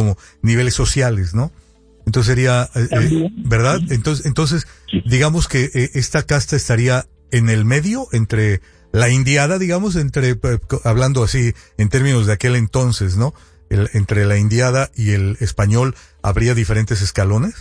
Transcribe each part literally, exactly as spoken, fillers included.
como niveles sociales, ¿no? Entonces sería, eh, ¿verdad? Entonces, entonces, digamos que eh, esta casta estaría en el medio, entre la indiada, digamos, entre, hablando así en términos de aquel entonces, ¿no? El, entre la indiada y el español, ¿habría diferentes escalones?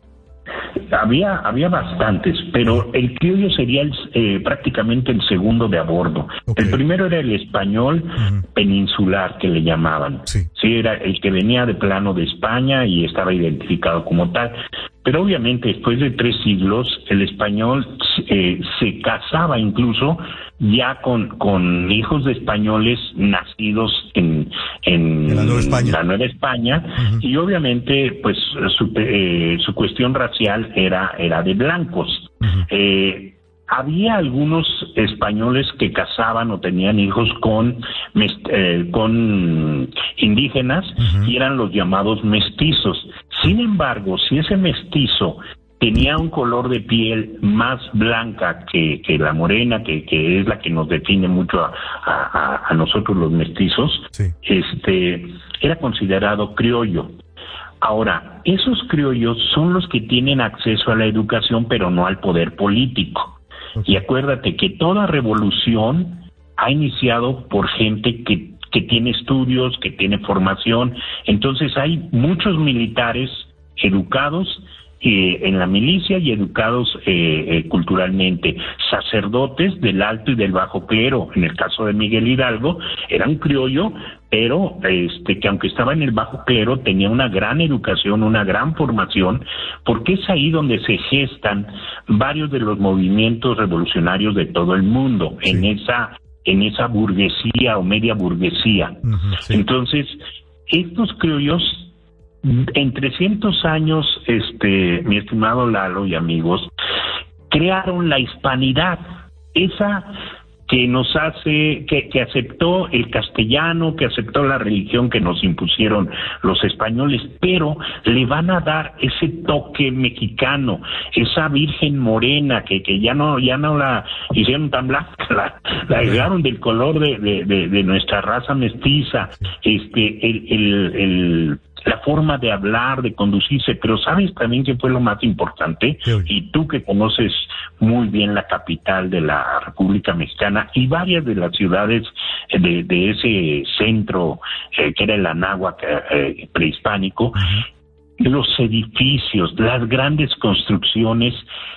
Había había bastantes, pero el criollo sería el, eh, prácticamente el segundo de a bordo. Okay. El primero era el español uh-huh. peninsular, que le llamaban. Sí. sí, era el que venía de plano de España y estaba identificado como tal. Pero obviamente después de tres siglos el español eh, se casaba incluso ya con con hijos de españoles nacidos en en, en la Nueva España, la Nueva España uh-huh. y obviamente pues su eh, su cuestión racial era era de blancos. Uh-huh. Eh, había algunos españoles que casaban o tenían hijos con eh, con indígenas uh-huh. y eran los llamados mestizos. Sin embargo, si ese mestizo tenía un color de piel más blanca que, que la morena, que, que es la que nos define mucho a, a, a nosotros los mestizos, sí. este era considerado criollo. Ahora, esos criollos son los que tienen acceso a la educación, pero no al poder político. Okay. Y acuérdate que toda revolución ha iniciado por gente que que tiene estudios, que tiene formación. Entonces hay muchos militares educados eh, en la milicia y educados eh, eh, culturalmente. Sacerdotes del alto y del bajo clero, en el caso de Miguel Hidalgo, era un criollo, pero este que aunque estaba en el bajo clero tenía una gran educación, una gran formación, porque es ahí donde se gestan varios de los movimientos revolucionarios de todo el mundo, sí. en esa en esa burguesía o media burguesía. Uh-huh, sí. Entonces, estos criollos, en trescientos años, este, mi estimado Lalo y amigos, crearon la hispanidad, esa que nos hace, que, que aceptó el castellano, que aceptó la religión que nos impusieron los españoles, pero le van a dar ese toque mexicano, esa virgen morena que, que ya no, ya no la hicieron tan blanca, la, la agregaron del color de, de, de, de nuestra raza mestiza, este, el, el, el la forma de hablar, de conducirse, pero ¿sabes también qué fue lo más importante? Sí. Y tú que conoces muy bien la capital de la República Mexicana y varias de las ciudades de, de ese centro eh, que era el Anáhuac eh, prehispánico, uh-huh. los edificios, las grandes construcciones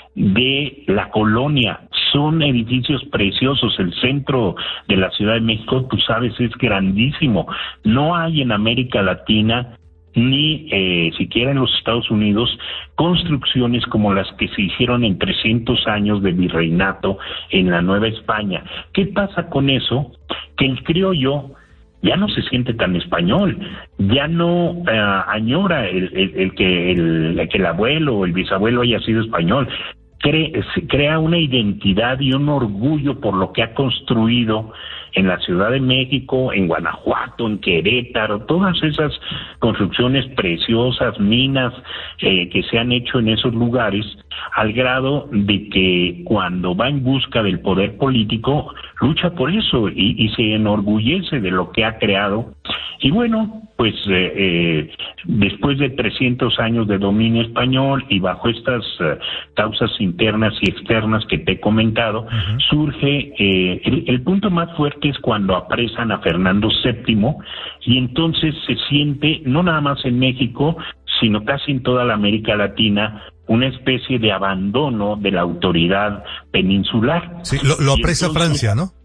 de la colonia, son edificios preciosos. El centro de la Ciudad de México, tú sabes, es grandísimo. No hay en América Latina ni eh, siquiera en los Estados Unidos construcciones como las que se hicieron en trescientos años de virreinato en la Nueva España. ¿Qué pasa con eso? Que el criollo ya no se siente tan español, ya no uh, añora el, el, el que el, el que el abuelo o el bisabuelo haya sido español. Cre, crea una identidad y un orgullo por lo que ha construido en la Ciudad de México, en Guanajuato, en Querétaro, todas esas construcciones preciosas, minas eh, que se han hecho en esos lugares, al grado de que cuando va en busca del poder político, lucha por eso y, y se enorgullece de lo que ha creado. Y bueno, pues eh, eh, después de trescientos años de dominio español y bajo estas uh, causas internas y externas que te he comentado, uh-huh. surge eh, el, el punto más fuerte es cuando apresan a Fernando séptimo y entonces se siente, no nada más en México, sino casi en toda la América Latina, una especie de abandono de la autoridad peninsular. Sí, lo, lo apresa entonces, Francia, ¿no?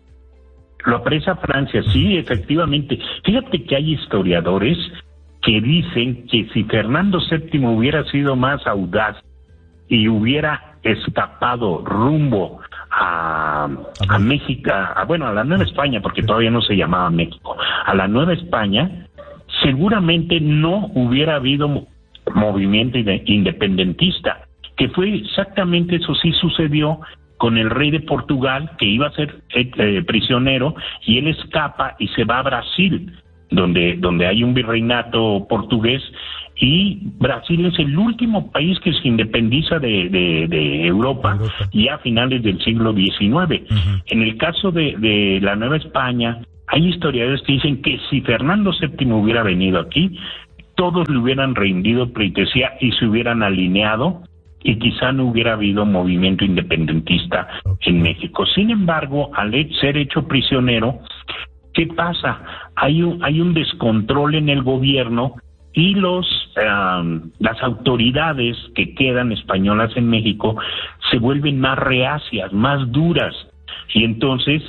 Lo apresa Francia, sí, efectivamente. Fíjate que hay historiadores que dicen que si Fernando séptimo hubiera sido más audaz y hubiera escapado rumbo a, a México, a, bueno, a la Nueva España, porque todavía no se llamaba México, a la Nueva España, seguramente no hubiera habido movimiento independentista, que fue exactamente eso. Sí sucedió con el rey de Portugal, que iba a ser eh, prisionero, y él escapa y se va a Brasil, donde, donde hay un virreinato portugués, y Brasil es el último país que se independiza de, de, de Europa, Europa, ya a finales del siglo diecinueve. Uh-huh. En el caso de, de la Nueva España, hay historiadores que dicen que si Fernando séptimo hubiera venido aquí, todos le hubieran rendido pleitesía y se hubieran alineado, y quizá no hubiera habido movimiento independentista en México. Sin embargo, al ser hecho prisionero, ¿qué pasa? Hay un, hay un descontrol en el gobierno y los eh, las autoridades que quedan españolas en México se vuelven más reacias, más duras, y entonces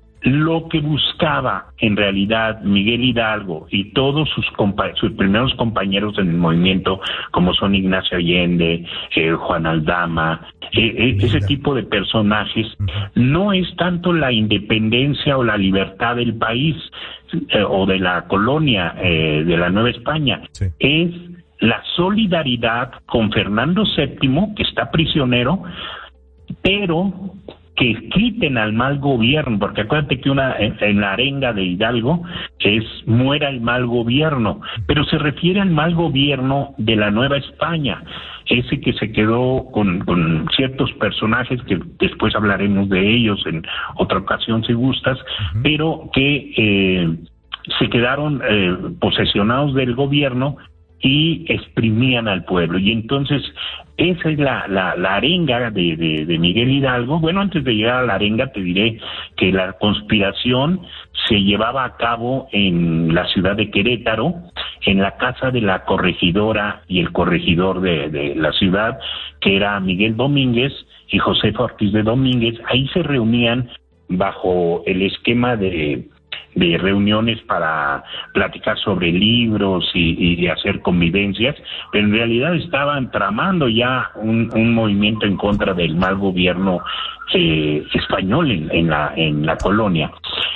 lo que buscaba en realidad Miguel Hidalgo y todos sus compa- sus primeros compañeros en el movimiento, como son Ignacio Allende, eh, Juan Aldama, eh, eh, ese tipo de personajes, no es tanto la independencia o la libertad del país eh, o de la colonia eh, de la Nueva España, sí. Es la solidaridad con Fernando séptimo, que está prisionero, pero que quiten al mal gobierno, porque acuérdate que una en, en la arenga de Hidalgo es muera el mal gobierno, pero se refiere al mal gobierno de la Nueva España, ese que se quedó con, con ciertos personajes que después hablaremos de ellos en otra ocasión si gustas, uh-huh. pero que eh, se quedaron eh, posesionados del gobierno y exprimían al pueblo, y entonces esa es la, la, la arenga de, de, de Miguel Hidalgo. Bueno, antes de llegar a la arenga te diré que la conspiración se llevaba a cabo en la ciudad de Querétaro, en la casa de la corregidora y el corregidor de, de la ciudad, que era Miguel Domínguez y Josefa Ortiz de Domínguez. Ahí se reunían bajo el esquema de de reuniones para platicar sobre libros y, y hacer convivencias, pero en realidad estaban tramando ya un, un movimiento en contra del mal gobierno eh, español en, en la en la colonia.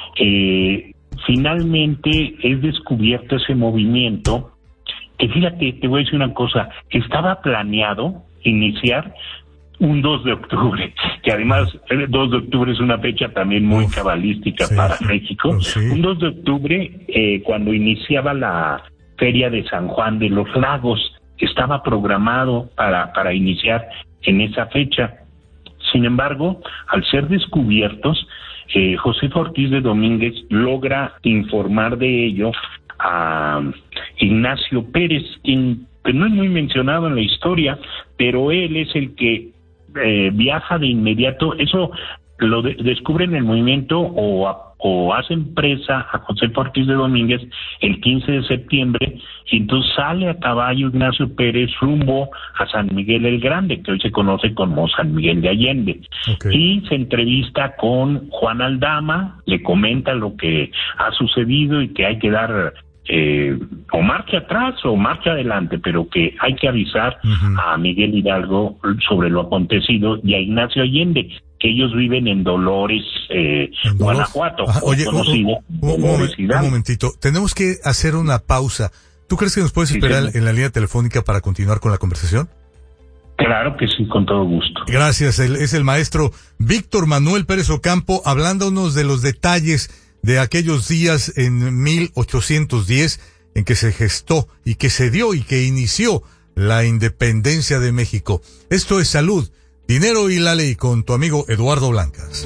Eh, finalmente es descubierto ese movimiento, que fíjate, te voy a decir una cosa, estaba planeado iniciar un dos de octubre, que además el dos de octubre es una fecha también muy Uf, cabalística sí, para México. Sí. Un dos de octubre, eh, cuando iniciaba la Feria de San Juan de los Lagos, estaba programado para, para iniciar en esa fecha. Sin embargo, al ser descubiertos, eh, Josefa Ortiz de Domínguez logra informar de ello a Ignacio Pérez, quien pues, no es muy mencionado en la historia, pero él es el que Eh, viaja de inmediato. Eso lo de, descubren el movimiento o, a, o hacen presa a José Ortiz de Domínguez el quince de septiembre, y entonces sale a caballo Ignacio Pérez rumbo a San Miguel el Grande, que hoy se conoce como San Miguel de Allende, okay. Y se entrevista con Juan Aldama, le comenta lo que ha sucedido y que hay que dar Eh, o marcha atrás o marcha adelante, pero que hay que avisar uh-huh. a Miguel Hidalgo sobre lo acontecido, y a Ignacio Allende, que ellos viven en Dolores, eh, ¿En Guanajuato. Ah, oye, conocido, un, un, un, un momentito, tenemos que hacer una pausa. ¿Tú crees que nos puedes sí, esperar sí. en la línea telefónica para continuar con la conversación? Claro que sí, con todo gusto. Gracias, el, es el maestro Víctor Manuel Pérez Ocampo, hablándonos de los detalles de aquellos días en mil ochocientos diez en que se gestó y que se dio y que inició la independencia de México. Esto es Salud, Dinero y la Ley con tu amigo Eduardo Blancas.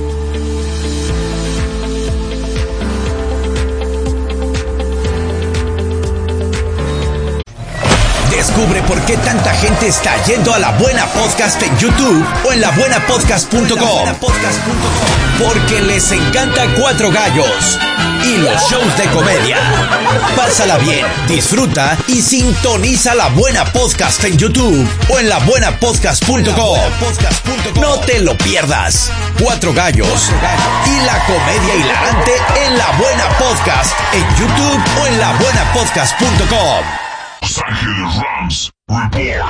Descubre por qué tanta gente está yendo a La Buena Podcast en YouTube o en la buena podcast punto com. Porque les encanta Cuatro Gallos y los shows de comedia. Pásala bien, disfruta y sintoniza La Buena Podcast en YouTube o en la buena podcast punto com. No te lo pierdas. Cuatro Gallos y la comedia hilarante en La Buena Podcast en YouTube o en la buena podcast punto com. Los Ángeles Rams Report.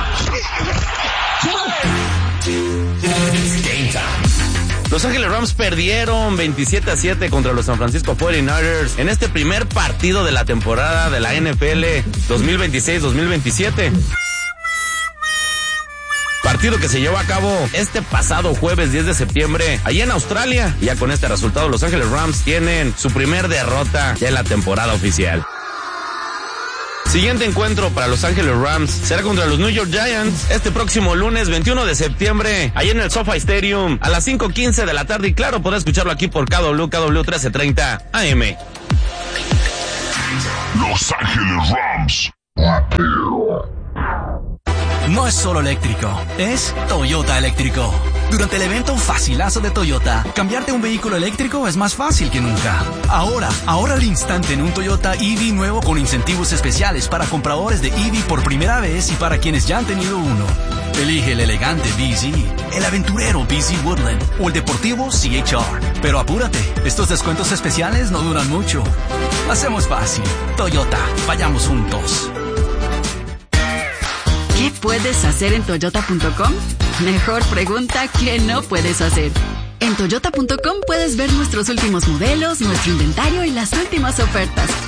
Los Ángeles Rams perdieron veintisiete a siete contra los San Francisco cuarenta y nueve ers en este primer partido de la temporada de la N F L dos mil veintiséis dos mil veintisiete. Partido que se llevó a cabo este pasado jueves diez de septiembre, allá en Australia. Y ya con este resultado, los Ángeles Rams tienen su primer derrota ya en la temporada oficial. Siguiente encuentro para Los Ángeles Rams será contra los New York Giants este próximo lunes veintiuno de septiembre, allá en el SoFi Stadium, a las cinco quince de la tarde. Y claro, podrás escucharlo aquí por K W, K W trece treinta A M. Los Ángeles Rams No es solo eléctrico, es Toyota eléctrico. Durante el evento Facilazo de Toyota, cambiarte un vehículo eléctrico es más fácil que nunca. Ahora, ahorra al instante en un Toyota E V nuevo con incentivos especiales para compradores de E V por primera vez y para quienes ya han tenido uno. Elige el elegante B Z, el aventurero B Z Woodland o el deportivo C H R. Pero apúrate, estos descuentos especiales no duran mucho. Hacemos fácil. Toyota, vayamos juntos. ¿Qué puedes hacer en toyota punto com? Mejor pregunta ¿qué no puedes hacer? En toyota punto com puedes ver nuestros últimos modelos, nuestro inventario y las últimas ofertas.